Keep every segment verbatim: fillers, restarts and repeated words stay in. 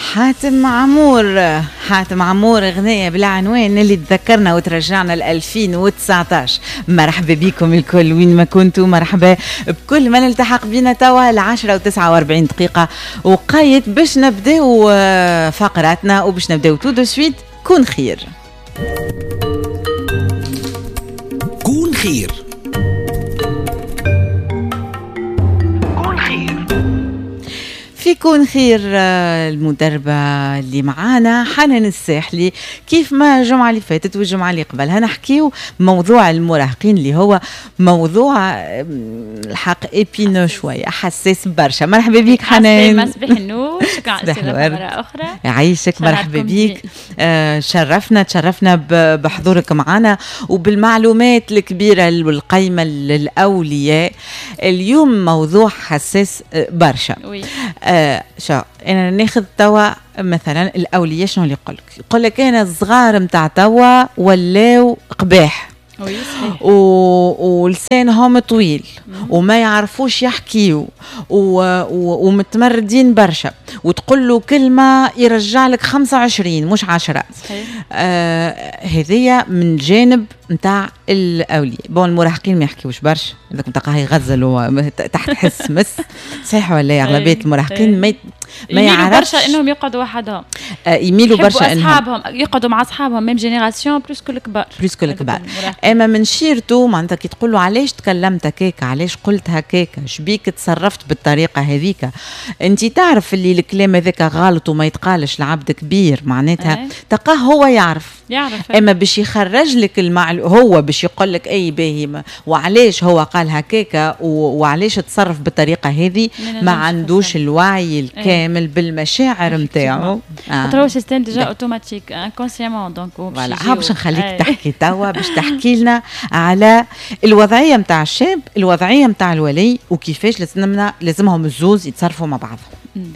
حاتم عمور حاتم عمور غنية بالعنوان اللي تذكرنا وترجعنا ل ألفين وتسعطاش. مرحبا بكم الكل وين ما كنتوا، مرحبا بكل من التحق بنا توا العشرة وتسعة وأربعين دقيقة وقايت باش نبداو فقراتنا وباش نبداو تو دو سويت. كون خير كون خير في كون خير. المدربة اللي معانا حنان الساحلي، كيف ما الجمعة اللي فاتت والجمعة اللي قبلها نحكيو موضوع المراهقين اللي هو موضوع الحق ايبينو شوية، حساس برشا. مرحبا بيك حنان. مصباح النور، شكرا على الاستضافة مرة أخرى. يعيشك، مرحبا بيك. آه شرفنا تشرفنا بحضورك معنا وبالمعلومات الكبيرة والقيمة للأولياء. اليوم موضوع حساس برشا. آه شو انا ناخذ توا مثلا الاولياء، شنو اللي يقول لك؟ يقول لك انا الصغار نتاع توا ولاو قباح و... ولسانهم طويل وما يعرفوش يحكيوا و... و... ومتمردين برشا، وتقول له كلمه يرجع لك خمسة وعشرين مش عشرة. آه هذيا من جانب نتاع الاولياء. بون المراهقين ما يحكيوش برشا، اذا كنت تلقاه يغزلوا تحت حس مس صحيح ولا اغلبيه المراهقين ما ما يعرفش برشا انهم يقعدوا وحدهم. آه يميلوا برشا انهم اصحابهم يقعدوا مع اصحابهم ميم جينيراسيون بلوس كل الكبار بلوس كل الكبار. اما من شيرته معناتها كي تقول له علاش تكلمت هكاك، علاش قلت هكاك، شبيك تصرفت بالطريقه هذيك، انت تعرف اللي الكلام هذاك غلط وما يتقالش لعبد كبير، معناتها أي. تلقاه هو يعرف يعرف اما باش يخرج لك المعلومه هو باش يقول لك اي باهي وعلاش هو قال هكاك وعلاش تصرف بالطريقه هذه، ما عندوش الوعي الكامل بالمشاعر نتاعو. خاطر هو سيستم ديجا اوتوماتيك انكونسيامون دونك فوالا. باش نخليك تحكي توا باش تحكي لنا على الوضعيه نتاع الشاب، الوضعيه نتاع الولي، وكيفاش لازمنا لازمهم الزوز يتصرفوا مع بعضهم.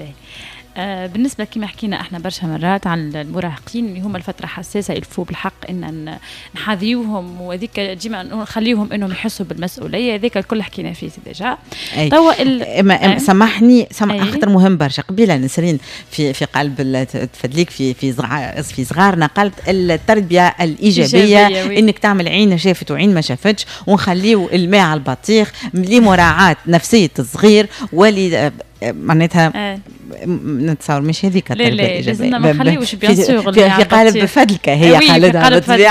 آه بالنسبة كما حكينا احنا برشا مرات عن المراهقين اللي هم الفترة حساسة، يلفو بالحق ان نحاذيوهم وهذيك ديما نخليوهم انهم يحسوا بالمسؤولية، هذيك الكل حكينا فيه ديجا. توا ال... سامحني سامح خاطر مهم برشا. قبيله نسرين في في قلب تفدليك في في صغار في صغارنا قالت التربية الإيجابية إيجابية انك تعمل عين شافت وعين ما شافتش، ونخليو الماء على البطيخ لمراعاة نفسية الصغير ولي معناتها آه. نتصور مش هذيك التربيه الايجابيه، لازمنا ما نخليوش بيان سور في, في قالب بفدلكه هي قالتها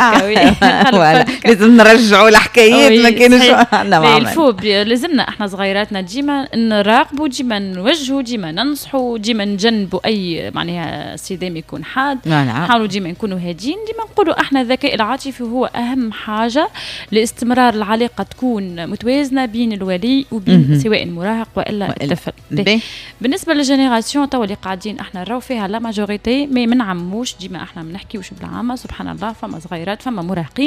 بالطبيعه. لازم نرجعوا الحكايات ما كانوش عندنا. الفوب لازمنا احنا صغيراتنا ديما نراقبوا، ديما نوجهوا، ديما ننصحوا، ديما نجنبوا اي معناها صدام يكون حاد، نحاولوا ديما نكونوا هادين، ديما نقولوا احنا الذكاء العاطفي هو اهم حاجه لاستمرار العلاقه تكون متوازنه بين الولي وبين سواء المراهق والا الطفل. بالنسبه للجينيراسيون تو اللي قاعدين احنا نراو فيها لا ماجوريتي ما منعموش، ديما احنا ما نحكيوش بالعامه، سبحان الله فما صغيرات فما مراهقين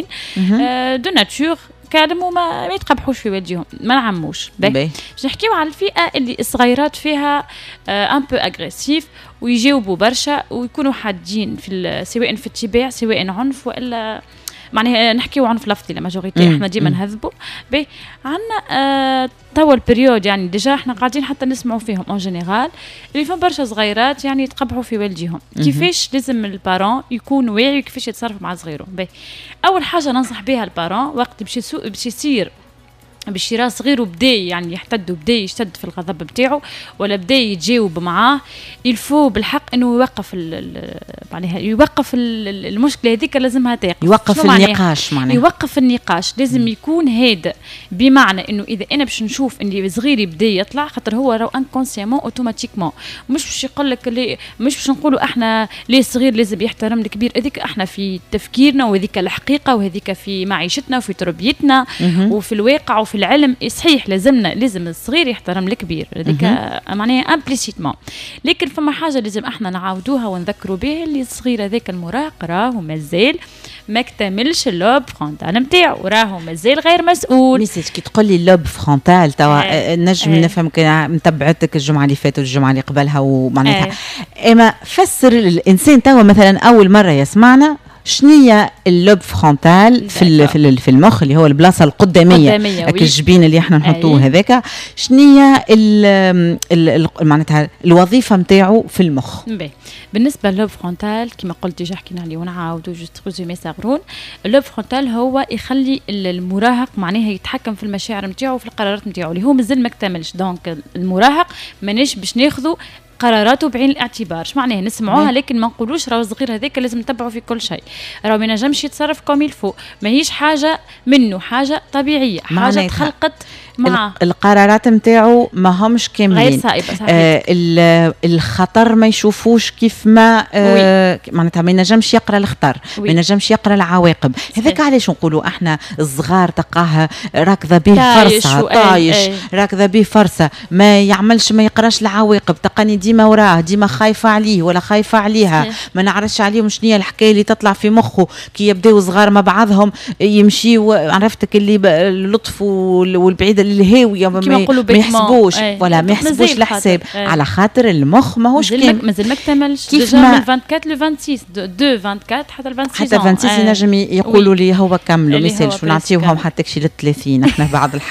آه دو ناتور كادموا ما, ما يتقبحوش في والديهم، ما نعموش. باش نحكيو على الفئه اللي الصغيرات فيها ان بو اغريسيف ويجاوبوا برشا ويكونوا حادين في سواء في الاتباع سواء عنف والا معناها نحكيو عنف لفظي. لا ماجوريتي احنا ديما نهذبوا بي عندنا آه توا البريود يعني ديجا احنا قاعدين حتى نسمعوا فيهم اون جينيرال اللي فما برشا صغيرات يعني يتقبحوا في والديهم. كيفاش لازم البارون يكون واعي كيفاش يتصرف مع صغيره. بي اول حاجه ننصح بها البارون وقت باش يسوق باش يصير باش يرى صغيره بدا يعني يحتد وبدا يشتد في الغضب بتاعه ولا بدا يتجاوب معاه، يلفو بالحق انه يوقف معناها يوقف المشكله هذيك، لازمها تاقف، يوقف النقاش معناها يوقف النقاش لازم م. يكون هادئ، بمعنى انه اذا انا باش نشوف ان صغيري بدا يطلع خاطر هو راهو انكونسيامون اوتوماتيكمون مش باش يقول لك لي مش باش نقولوا احنا ليه الصغير لازم يحترم الكبير، هذيك احنا في تفكيرنا وهذيك الحقيقه وهذيك في معيشتنا وفي تربيتنا م- وفي الواقع وفي العلم. صحيح لازمنا لازم الصغير يحترم الكبير، هذيك معناها امبليسيتمون، لكن فما حاجه لازم احنا نعاودوها ونذكروا بها اللي الصغير هذاك المراهق راهو مازال ما اكتملش اللوب فرونتال نتاعو، راهو مازال غير مسؤول. ميساج كي تقول لي اللوب فرونتال توا آه. نجم آه. نفهم كان متبعتك الجمعه اللي فاتت والجمعه اللي قبلها ومعناتها آه. اما فسر الانسان توا مثلا اول مره يسمعنا شنية اللوب فرونتال في في المخ اللي هو البلاصه القداميه الجبين اللي احنا نحطوه هذاك، شنية معناتها الوظيفه نتاعو في المخ؟ بالنسبه للوب فرونتال كما قلت ديجا حكينا عليه ونعاودوا جوست ريزومي صغرون. اللوب فرونتال هو يخلي المراهق معناها يتحكم في المشاعر نتاعو وفي القرارات نتاعو اللي هو مازال ما اكتملش. دونك المراهق مانيش باش ناخذوا قراراته بعين الاعتبار. اش معناها نسمعوها لكن ما نقولوش راهو الصغير هذاك لازم نتبعه في كل شيء، راهو ما ينجمش يتصرف كوم يلفو، ماهيش حاجه منه، حاجه طبيعيه، حاجه تخلقت معاه. القرارات نتاعو ما همش كاملين، غير صائبه صحيح. آه الخطر ما يشوفوش كيف ما آه معناتها ما ينجمش يقرا الخطر، ما ينجمش يقرا العواقب. هذاك علاش نقولوا احنا الصغار تلقاه راكضه به فرصه طايش، راكضه به فرصه ما يعملش ما يقراش العواقب، تلقاني ديما وراه، ديما خايفه عليه ولا خايفه عليها، ما نعرفش عليهم شنو هي الحكايه اللي تطلع في مخه كي يبداو صغار مع بعضهم يمشيوا. عرفتك اللي اللطف والبعيد الهاويه ما, ما يحسبوش ولا ما يحسبوش الحساب على خاطر المخ ماهوش كامل، مازال ما اكتملش. ديجا من أربعة وعشرين ل ستة وعشرين دو أربعة وعشرين حتى ل ستة وعشرين حتى ستة وعشرين ينجم يقولوا لي هو كملوا ما يسالش ونعطيوهم حتى كشي لل ثلاثين احنا بعد